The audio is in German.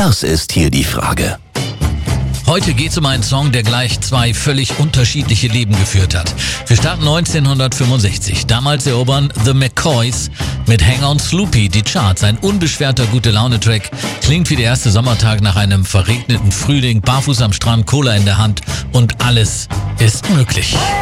Das ist hier die Frage. Heute geht es um einen Song, der gleich zwei völlig unterschiedliche Leben geführt hat. Wir starten 1965. Damals erobern The McCoys mit Hang On Sloopy die Charts. Ein unbeschwerter Gute-Laune-Track. Klingt wie der erste Sommertag nach einem verregneten Frühling. Barfuß am Strand, Cola in der Hand und alles ist möglich.